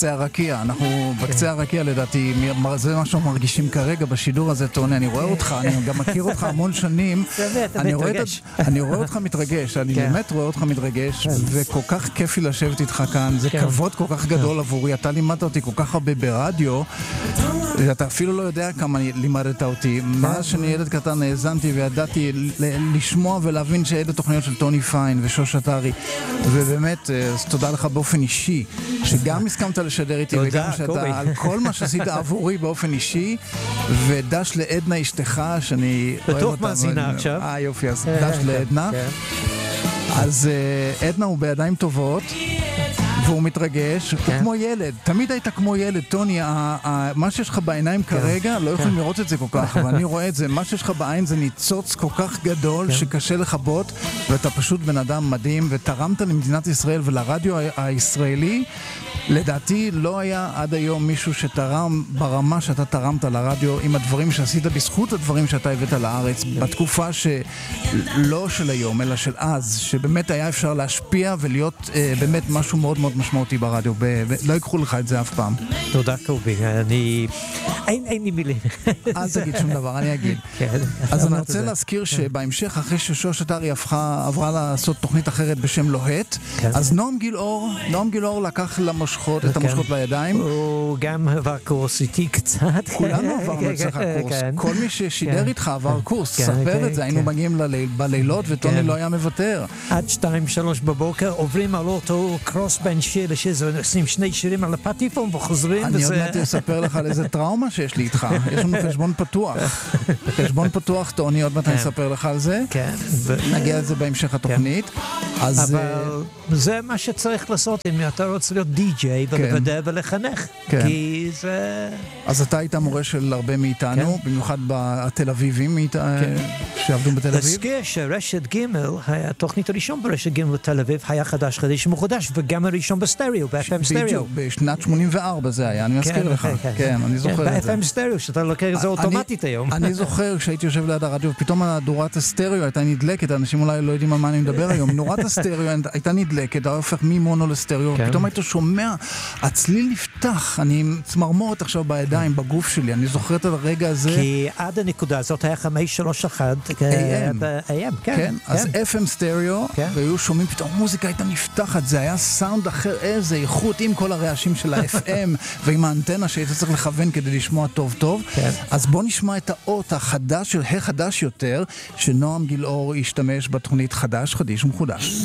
בקצה הרקיע, אנחנו בקצה הרקיע לדעתי, זה מה שאנחנו מרגישים כרגע בשידור הזה, טוני, אני רואה אותך, אני גם מכיר אותך המון שנים, אני רואה אותך מתרגש, אני באמת רואה אותך מתרגש, וכל כך כיף לי לשבת איתך כאן, זה כבוד כל כך גדול עבורי, אתה לימדת אותי כל כך הרבה ברדיו, אתה אפילו לא יודע כמה לימדת אותי, מאז שאני ילד קטן האזנתי וידעתי לשמוע ולהבין שאלה תוכניות של טוני פיין ושוש אתרי, ובאמת, אז תודה לך באופן אישי, שגם הסכמת לשדר איתי וגם שאתה על כל מה שעשית עבורי באופן אישי, ודש לעדנה אשתך שאני בטוח מאזינה עכשיו. יופי, אז דש לעדנה. אז עדנה הוא בידיים טובות והוא מתרגש, הוא כמו ילד, תמיד היית כמו ילד, טוני, מה שיש לך בעיניים כרגע, לא יכולים לראות את זה כל כך, אבל אני רואה את זה, מה שיש לך בעין זה ניצוץ כל כך גדול שקשה לחבות, ואתה פשוט בן אדם מדהים, ותרמת למדינת ישראל ולרדיו הישראלי, לדעתי לא היה עד היום מישהו שתרם ברמה שאתה תרמת לרדיו עם הדברים שעשית בזכות הדברים שאתה הבאת לארץ בתקופה שלא של היום אלא של אז, שבאמת היה אפשר להשפיע ולהיות באמת משהו מאוד מאוד משמעותי ברדיו, לא יקחו לך את זה אף פעם. תודה קובי, אין לי מילים. אל תגיד שום דבר, אני אגיד. אז אני רוצה להזכיר שבהמשך אחרי ששוש אתרי עברה לעשות תוכנית אחרת בשם לוהט, אז נועם גילאור לקח את המושכות בידיים. הוא גם עבר קורס איתי קצת. כולנו עברנו אצלך קורס. כל מי ששידר איתך עבר קורס. ספר את זה, היינו מגיעים בלילות וטוני לא היה מוותר. עד 2-3 בבוקר עוברים על אותו קרוס בין שיר לשיר, עושים שני שירים על הפטיפון וחוזרים. אני עוד מעט אספר לך על איזה טראומה שיש לי איתך. יש לנו חשבון פתוח. חשבון פתוח, טוני, עוד מעט אני אספר לך על זה. נגיע לזה בהמשך התוכנית. אבל זה מה שצריך לעשות אם אתה רוצה להיות די-ג'יי ולוודא ולחנך. כי זה... אז אתה היית מורה של הרבה מאיתנו, במיוחד בתל אביבים שעבדו בתל אביב. להזכיר שרשת ג' התוכנית הראשון ברשת ג' בתל אביב היה חדש מחודש, וגם הראשון בסטריאו, ב-FM סטריאו. בדיוק, בשנת 84 זה היה, אני מזכיר לך. כן, אני זוכר את זה. ב-FM סטריאו, שאתה לוקח את זה אוטומטית היום. אני זוכר כשהייתי יושב ליד הרדיו, ופתאום נורת הסטריאו הייתה נדלקת, אנשים אולי לא יודעים על מה אני מדבר היום. נורת הסטריאו הייתה נדלקת, היה הופך ממונו לסטריאו, פתאום היית שומע, הצליל נפתח, אני עם צמרמורת עכשיו בידיים, בגוף שלי, אני זוכר את הרגע הזה. כי עד הנקודה הזאת היה 531 AM, כן. אז FM סטריאו, והיו שומעים פתאום מוזיקה הייתה נפתחת, זה היה סאונד אחר, איזה איכות עם כל הרעשים של ה-FM ועם האנטנה שהיית צריך לכוון כדי לשמוע טוב טוב. אז בוא נשמע את האות החדש של החדש יותר, שנועם גילאור השתמש בתוכנית חדש, חדיש ומחודש.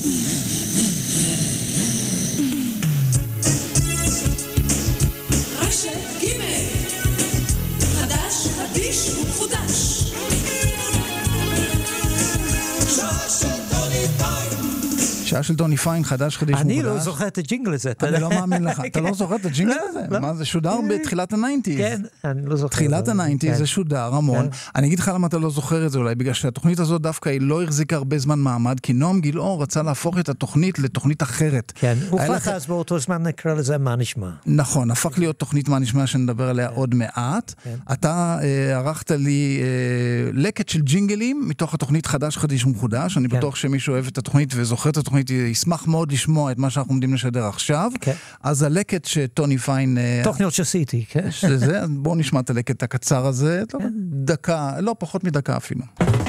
שעה של טוני פיין, חדש חדיש מוקדש. אני לא זוכר את הג'ינגל הזה. אני לא מאמין לך. אתה לא זוכר את הג'ינגל הזה? מה זה שודר בתחילת ה-90s? כן, אני לא זוכר. תחילת ה-90s זה שודר המון. אני אגיד לך למה אתה לא זוכר את זה אולי, בגלל שהתוכנית הזאת דווקא היא לא החזיקה הרבה זמן מעמד, כי נועם גילאור רצה להפוך את התוכנית לתוכנית אחרת. כן, הוא הפך אז באותו זמן נקרא לזה מה נשמע. נכון, הפך להיות תוכנית מה נשמע שנדבר עליה עוד מעט. אתה ערכת לי לקט של ג'ינגלים מתוך התוכנית חדש חדיש ומחודש. אני בטוח שמישהו אוהב את התוכנית וזוכר את התוכנית ישמח מאוד לשמוע את מה שאנחנו עומדים לשדר עכשיו. אז הלקט שטוני פיין... תוכניות שעשיתי, כן. בואו נשמע את הלקט הקצר הזה. דקה, לא פחות מדקה אפילו.